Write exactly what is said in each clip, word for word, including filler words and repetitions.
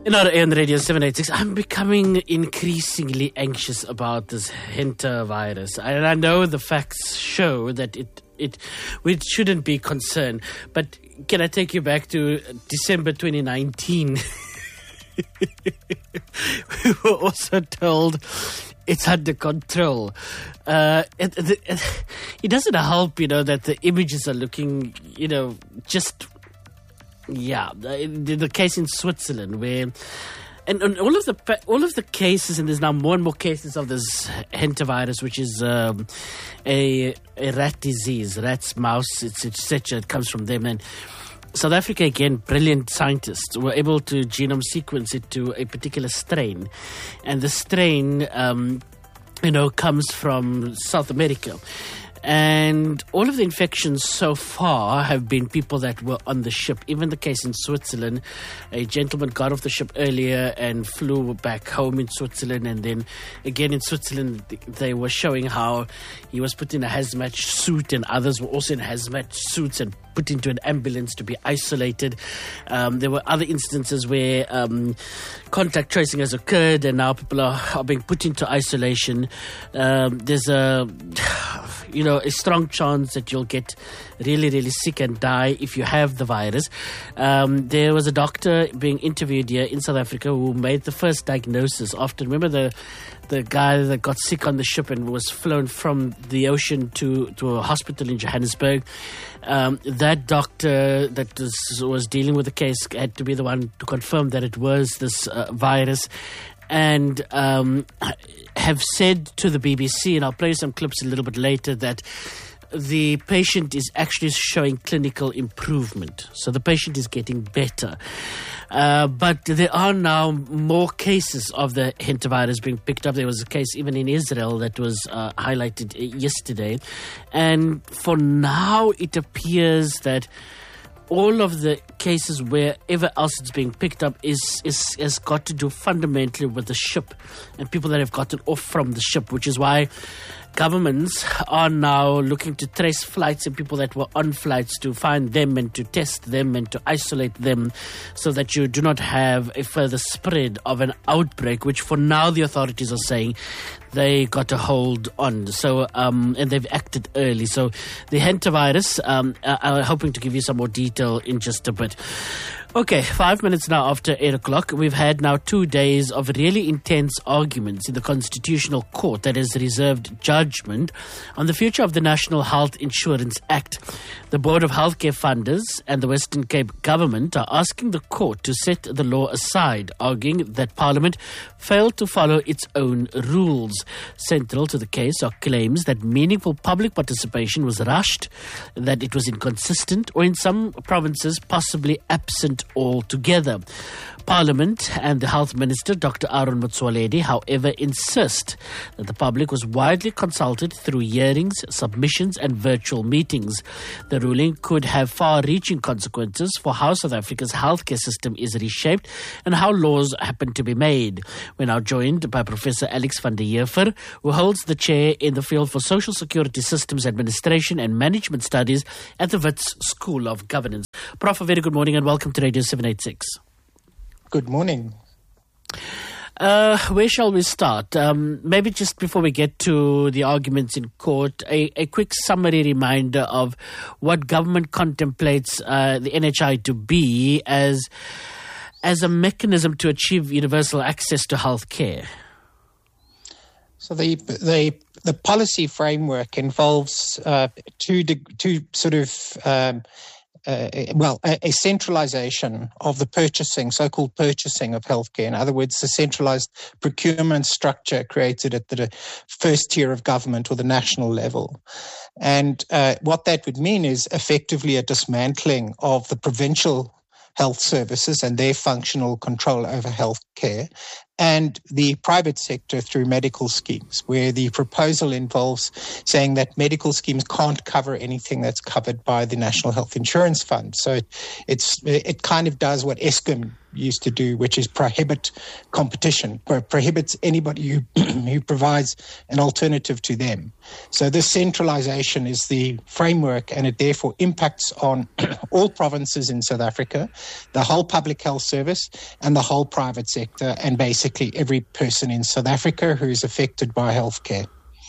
In our on Radio seven eighty-six, I'm becoming increasingly anxious about this hantavirus. And I know the facts show that it, it we shouldn't be concerned. But can I take you back to December twenty nineteen? We were also told it's under control. Uh, it, it, it doesn't help, you know, that the images are looking, you know, just... Yeah, the, the case in Switzerland where, and, and all of the all of the cases, and there's now more and more cases of this hantavirus, which is um, a, a rat disease, rats, mouse, et cetera. It comes from them. And South Africa, again, brilliant scientists were able to genome sequence it to a particular strain, and the strain, um, you know, comes from South America. And all of the infections so far have been people that were on the ship. Even the case in Switzerland, a gentleman got off the ship earlier and flew back home in Switzerland. And then again in Switzerland, they were showing how he was put in a hazmat suit and others were also in hazmat suits and put into an ambulance to be isolated. Um, there were other instances where um, contact tracing has occurred and now people are, are being put into isolation. Um, there's a, you know, a strong chance that you'll get really, really sick and die if you have the virus. Um, there was a doctor being interviewed here in South Africa who made the first diagnosis after, remember the the guy that got sick on the ship and was flown from the ocean to, to a hospital in Johannesburg. Um, that doctor that was, was dealing with the case had to be the one to confirm that it was this uh, virus. And um, have said to the B B C, and I'll play you some clips a little bit later, that the patient is actually showing clinical improvement. So the patient is getting better. Uh, but there are now more cases of the hantavirus being picked up. There was a case even in Israel that was uh, highlighted yesterday. And for now, it appears that all of the cases wherever else it's being picked up is, is has got to do fundamentally with the ship and people that have gotten off from the ship, which is why governments are now looking to trace flights and people that were on flights to find them and to test them and to isolate them so that you do not have a further spread of an outbreak, which for now the authorities are saying they got a hold on. So, um, and they've acted early. So the hantavirus, um, I'm hoping to give you some more detail in just a bit. Okay, five minutes now after eight o'clock. We've had now two days of really intense arguments in the Constitutional Court that has reserved judgment on the future of the National Health Insurance Act. The Board of Healthcare Funders and the Western Cape government are asking the court to set the law aside, arguing that Parliament failed to follow its own rules. Central to the case are claims that meaningful public participation was rushed, that it was inconsistent, or in some provinces possibly absent altogether. Parliament and the Health Minister, Doctor Aaron Motsoaledi, however, insist that the public was widely consulted through hearings, submissions and virtual meetings. The ruling could have far-reaching consequences for how South Africa's healthcare system is reshaped and how laws happen to be made. We're now joined by Professor Alex van der Heever, who holds the chair in the field for Social Security Systems Administration and Management Studies at the Wits School of Governance. Prof, a very good morning and welcome to Radio seven eighty-six. Good morning. Uh, where shall we start? Um, maybe just before we get to the arguments in court, a, a quick summary reminder of what government contemplates uh, the N H I to be as as a mechanism to achieve universal access to health care. So the the the policy framework involves uh, two two sort of um, Uh, well, a, a centralization of the purchasing, so-called purchasing of healthcare. In other words, the centralized procurement structure created at the first tier of government or the national level. And uh, what that would mean is effectively a dismantling of the provincial health services and their functional control over healthcare, and the private sector through medical schemes, where the proposal involves saying that medical schemes can't cover anything that's covered by the National Health Insurance Fund. So it, it's it kind of does what Eskom used to do, which is prohibit competition, or prohibits anybody who, who provides an alternative to them. So this centralization is the framework, and it therefore impacts on all provinces in South Africa, the whole public health service, and the whole private sector, and basically every person in South Africa who is affected by healthcare.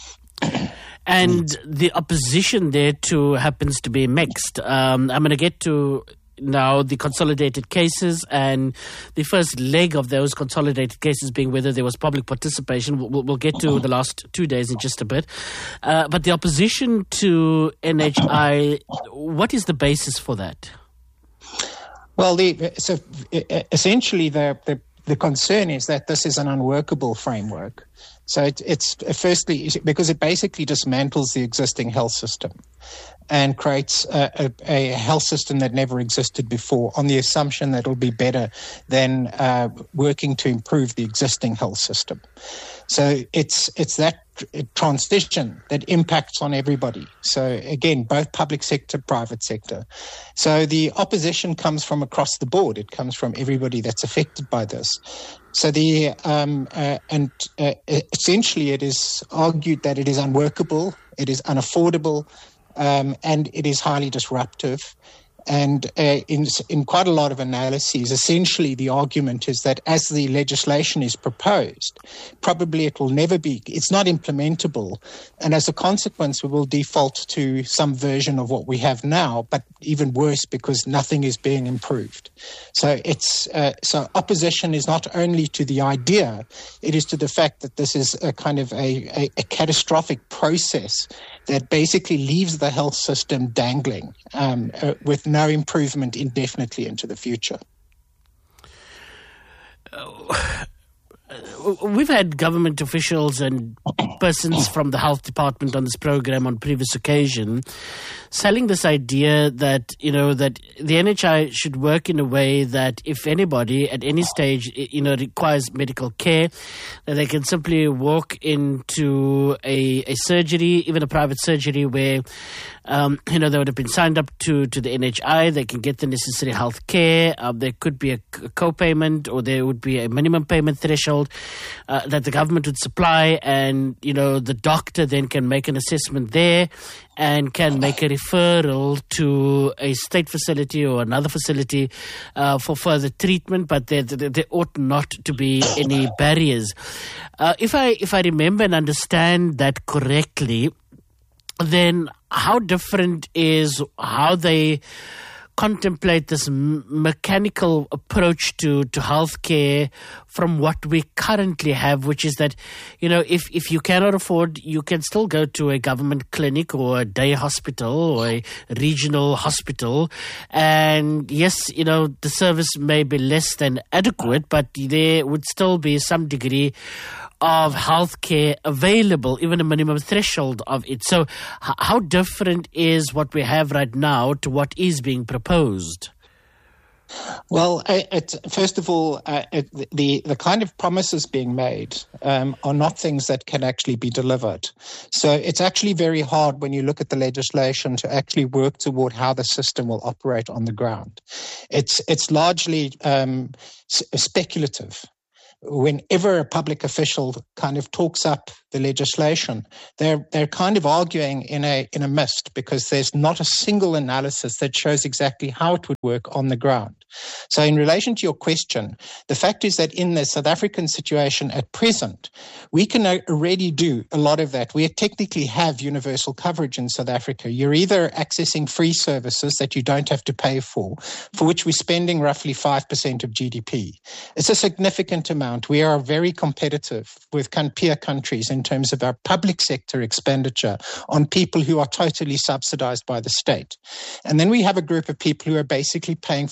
And the opposition there too happens to be mixed. Um, I'm going to get to now the consolidated cases, and the first leg of those consolidated cases being whether there was public participation. We'll, we'll get to the last two days in just a bit. Uh, but the opposition to N H I, what is the basis for that? Well, the, so essentially the, the the concern is that this is an unworkable framework. So it, it's firstly because it basically dismantles the existing health system and creates a, a, a health system that never existed before, on the assumption that it'll be better than uh, working to improve the existing health system. So it's it's that transition that impacts on everybody. So again, both public sector, private sector. So the opposition comes from across the board. It comes from everybody that's affected by this. So the um, uh, and uh, essentially it is argued that it is unworkable, it is unaffordable, um, and it is highly disruptive. And uh, in in quite a lot of analyses, essentially the argument is that as the legislation is proposed, probably it will never be, it's not implementable. And as a consequence, we will default to some version of what we have now, but even worse because nothing is being improved. So it's uh, so opposition is not only to the idea, it is to the fact that this is a kind of a, a, a catastrophic process that basically leaves the health system dangling um, uh, with no improvement indefinitely into the future. Uh, we've had government officials and persons from the health department on this program on previous occasion selling this idea that, you know, that the N H I should work in a way that if anybody at any stage, you know, requires medical care, that they can simply walk into a, a surgery, even a private surgery where, um, you know, they would have been signed up to, to the N H I, they can get the necessary health care, uh, there could be a, a co-payment or there would be a minimum payment threshold uh, that the government would supply, and, you know, the doctor then can make an assessment there and can make a referral to a state facility or another facility uh, for further treatment, but there, there, there ought not to be any barriers. Uh, if I if I remember and understand that correctly, then how different is how they contemplate this m- mechanical approach to, to healthcare from what we currently have, which is that, you know, if, if you cannot afford, you can still go to a government clinic or a day hospital or a regional hospital. And yes, you know, the service may be less than adequate, but there would still be some degree of healthcare available, even a minimum threshold of it. So h- how different is what we have right now to what is being proposed? Well, it, first of all, uh, it, the the kind of promises being made um, are not things that can actually be delivered. So it's actually very hard when you look at the legislation to actually work toward how the system will operate on the ground. It's it's largely um, s- speculative. Whenever a public official kind of talks up the legislation, they're they're kind of arguing in a in a mist, because there's not a single analysis that shows exactly how it would work on the ground. So in relation to your question, the fact is that in the South African situation at present, we can already do a lot of that. We technically have universal coverage in South Africa. You're either accessing free services that you don't have to pay for, for which we're spending roughly five percent of G D P. It's a significant amount. We are very competitive with peer countries in terms of our public sector expenditure on people who are totally subsidized by the state. And then we have a group of people who are basically paying for themselves.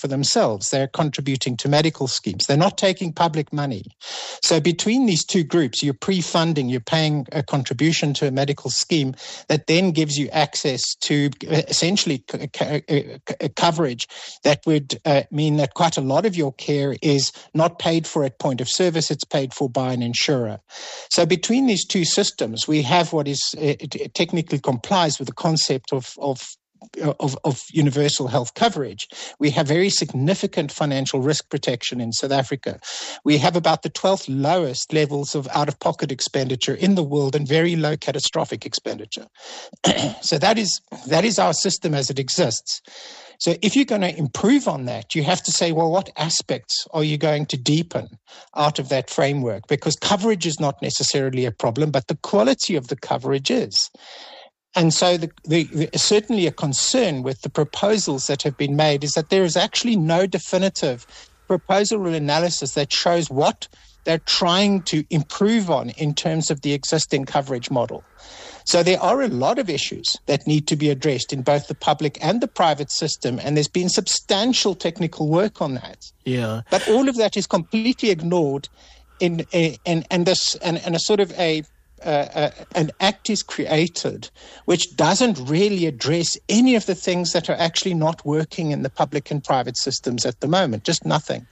themselves. They're contributing to medical schemes. They're not taking public money. So between these two groups, you're pre-funding, you're paying a contribution to a medical scheme that then gives you access to essentially a coverage that would uh, mean that quite a lot of your care is not paid for at point of service, it's paid for by an insurer. So between these two systems, we have what is uh, technically complies with the concept of, of Of, of universal health coverage. We have very significant financial risk protection in South Africa. We have about the twelfth lowest levels of out-of-pocket expenditure in the world and very low catastrophic expenditure. So that is that is our system as it exists. So if you're going to improve on that, you have to say, well, what aspects are you going to deepen out of that framework? Because coverage is not necessarily a problem, but the quality of the coverage is. And so the, the, the, certainly a concern with the proposals that have been made is that there is actually no definitive proposal or analysis that shows what they're trying to improve on in terms of the existing coverage model. So there are a lot of issues that need to be addressed in both the public and the private system, and there's been substantial technical work on that. Yeah. But all of that is completely ignored in a, and, and, this, and, and a sort of a Uh, uh, an act is created which doesn't really address any of the things that are actually not working in the public and private systems at the moment, just nothing.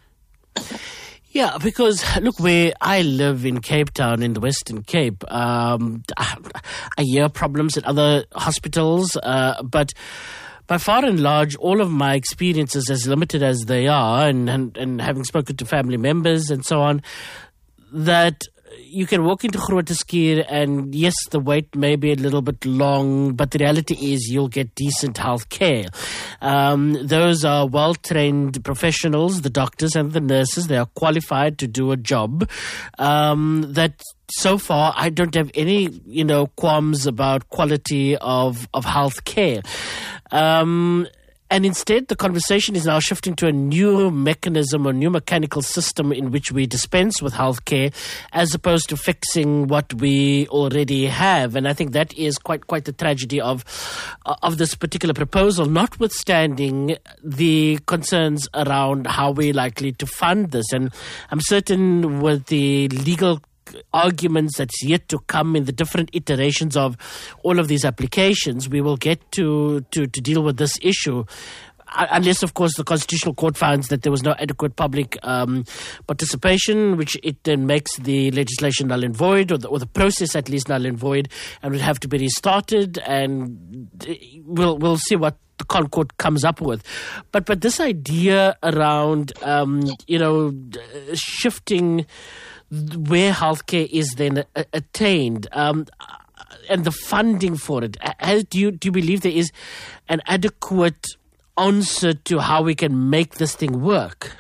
Yeah, because, look, where I live in Cape Town, in the Western Cape, um, I hear problems at other hospitals, uh, but by far and large, all of my experiences, as limited as they are, and, and, and having spoken to family members and so on, that you can walk into Groote Schuur and yes, the wait may be a little bit long, but the reality is you'll get decent health care. Um, those are well-trained professionals, the doctors and the nurses. They are qualified to do a job um, that so far I don't have any, you know, qualms about quality of, of health care. Um, And instead, the conversation is now shifting to a new mechanism or new mechanical system in which we dispense with healthcare as opposed to fixing what we already have. And I think that is quite quite the tragedy of of this particular proposal, notwithstanding the concerns around how we're likely to fund this. And I'm certain with the legal arguments that's yet to come in the different iterations of all of these applications, we will get to, to, to deal with this issue. Unless, of course, the Constitutional Court finds that there was no adequate public um, participation, which it then makes the legislation null and void, or the, or the process at least null and void, and would have to be restarted, and we'll we'll see what the Concord comes up with. But but this idea around um, you know shifting where healthcare is then attained, um, and the funding for it. How, do you do you believe there is an adequate answer to how we can make this thing work?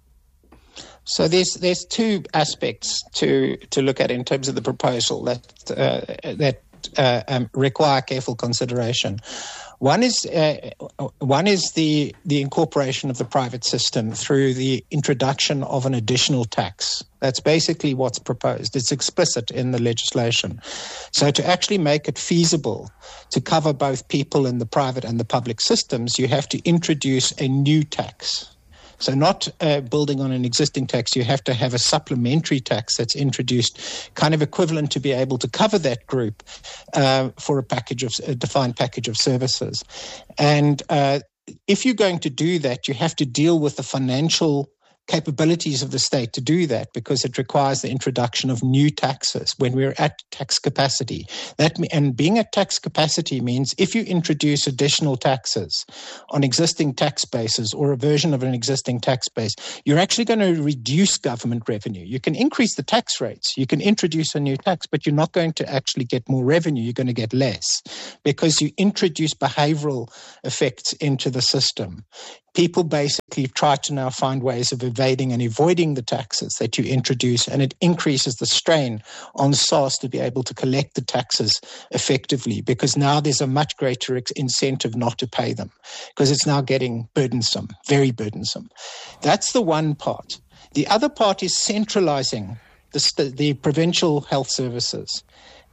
So there's there's two aspects to to look at in terms of the proposal that uh, that uh, um, require careful consideration. One is uh, one is the the incorporation of the private system through the introduction of an additional tax. That's basically what's proposed. It's explicit in the legislation. So to actually make it feasible to cover both people in the private and the public systems, you have to introduce a new tax. So not uh, building on an existing tax, you have to have a supplementary tax that's introduced, kind of equivalent to be able to cover that group uh, for a package of a defined package of services. And uh, if you're going to do that, you have to deal with the financial capabilities of the state to do that, because it requires the introduction of new taxes when we're at tax capacity. That and being at tax capacity means if you introduce additional taxes on existing tax bases or a version of an existing tax base, you're actually going to reduce government revenue. You can increase the tax rates, you can introduce a new tax, but you're not going to actually get more revenue. You're going to get less because you introduce behavioral effects into the system. People basically try to now find ways of evading and avoiding the taxes that you introduce, and it increases the strain on S A R S to be able to collect the taxes effectively, because now there's a much greater incentive not to pay them because it's now getting burdensome, very burdensome. That's the one part. The other part is centralizing the, the provincial health services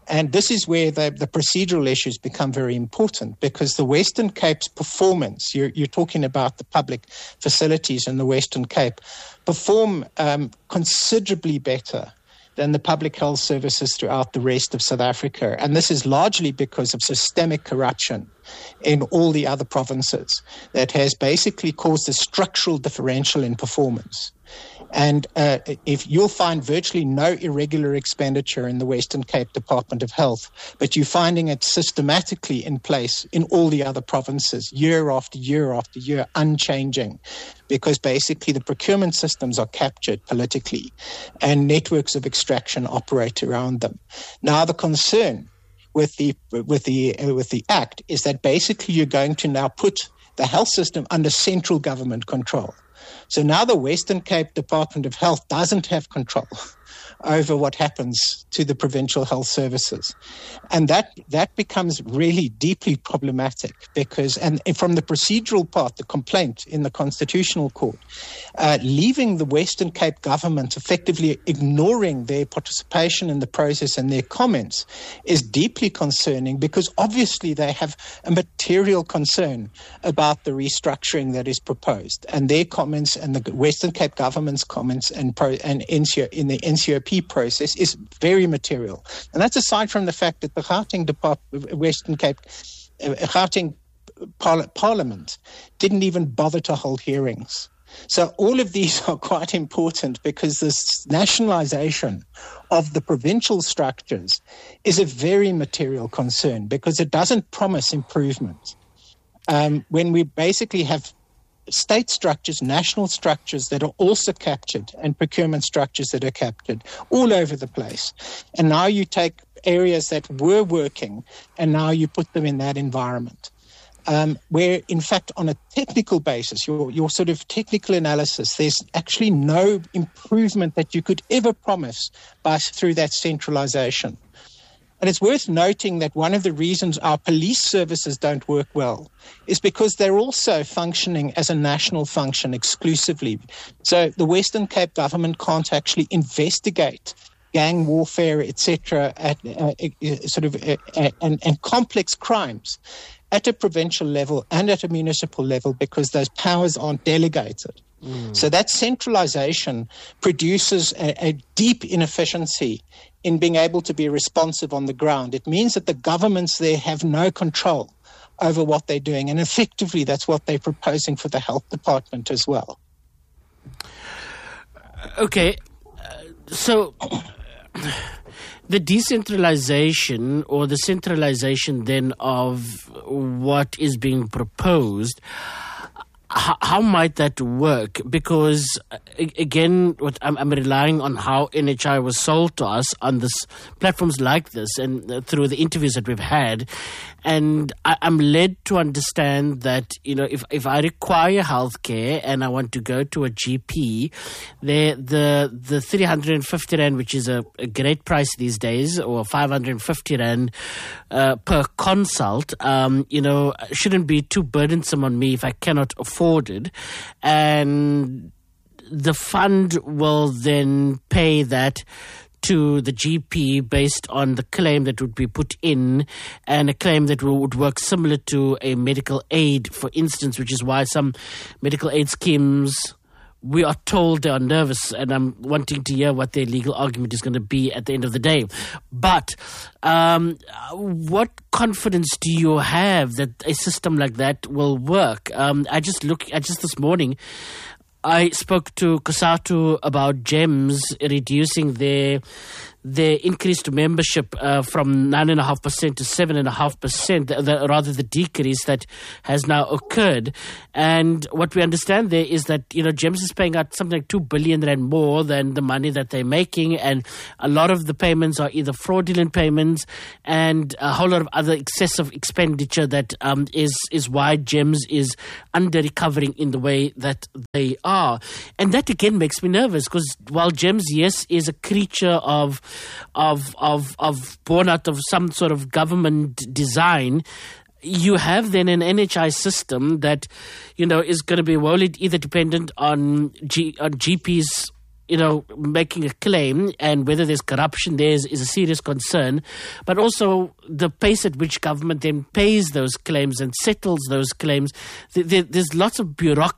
And this is where the, the procedural issues become very important, because the Western Cape's performance, you're, you're talking about the public facilities in the Western Cape, perform um, considerably better than the public health services throughout the rest of South Africa. And this is largely because of systemic corruption in all the other provinces that has basically caused a structural differential in performance. And uh, if you'll find virtually no irregular expenditure in the Western Cape Department of Health, but you're finding it systematically in place in all the other provinces, year after year after year, unchanging, because basically the procurement systems are captured politically and networks of extraction operate around them. Now, the concern with the with the uh, with the Act is that basically you're going to now put the health system under central government control. So now the Western Cape Department of Health doesn't have control over what happens to the provincial health services. And that that becomes really deeply problematic because, and from the procedural part, the complaint in the Constitutional Court, uh, leaving the Western Cape government effectively ignoring their participation in the process and their comments is deeply concerning, because obviously they have a material concern about the restructuring that is proposed, and their comments and the Western Cape government's comments and, pro, and N C O, in the N C O P process is very material. And that's aside from the fact that the Gauteng Department, Western Cape, uh, Gauteng Par- Parliament didn't even bother to hold hearings. So all of these are quite important, because this nationalization of the provincial structures is a very material concern, because it doesn't promise improvement. Um, when we basically have state structures, national structures that are also captured, and procurement structures that are captured all over the place. And now you take areas that were working and now you put them in that environment. Um, where, in fact, on a technical basis, your, your sort of technical analysis, there's actually no improvement that you could ever promise by through that centralization. And it's worth noting that one of the reasons our police services don't work well is because they're also functioning as a national function exclusively. So the Western Cape government can't actually investigate gang warfare, et cetera, at, uh, uh, sort of, uh, uh, and, and complex crimes at a provincial level and at a municipal level, because those powers aren't delegated. Mm. So that centralization produces a, a deep inefficiency in being able to be responsive on the ground. It means that the governments there have no control over what they're doing. And effectively, that's what they're proposing for the health department as well. Okay. Uh, so the decentralization or the centralization then of what is being proposed, How, how might that work? Because, again, what I'm, I'm relying on how N H I was sold to us on this platforms like this and uh, through the interviews that we've had. And I, I'm led to understand that, you know, if, if I require healthcare and I want to go to a G P, the the, the three hundred fifty rand, which is a, a great price these days, or five hundred fifty rand uh, per consult, um, you know, shouldn't be too burdensome on me if I cannot afford it. And the fund will then pay that to the G P based on the claim that would be put in, and a claim that would work similar to a medical aid, for instance, which is why some medical aid schemes, we are told they are nervous, and I'm wanting to hear what their legal argument is going to be at the end of the day. But um, what confidence do you have that a system like that will work? Um, I just look, I just this morning, I spoke to COSATU about GEMS reducing their their increased membership uh, from nine point five percent to seven point five percent, the, rather the decrease that has now occurred. And what we understand there is that, you know, GEMS is paying out something like two billion rand more than the money that they're making, and a lot of the payments are either fraudulent payments and a whole lot of other excessive expenditure that um, is, is why GEMS is under-recovering in the way that they are. And that, again, makes me nervous, because while GEMS, yes, is a creature of Of, of of born out of some sort of government design, you have then an N H I system that, you know, is going to be wholly either dependent on G, on G Ps you know, making a claim, and whether there's corruption there is, is a serious concern, but also the pace at which government then pays those claims and settles those claims. There, there's lots of bureaucracy